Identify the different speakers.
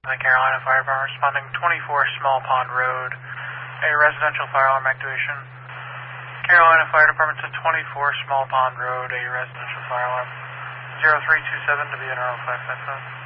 Speaker 1: The Carolina Fire Department responding 24 Small Pond Road, a residential fire alarm activation. Carolina Fire Department to 24 Small Pond Road, a residential fire alarm. 0327 to be NRO 555.